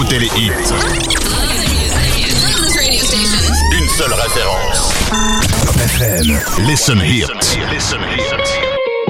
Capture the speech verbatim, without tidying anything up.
écoutez les hits. Une seule référence. Top F M. Listen Hits. Listen Hits.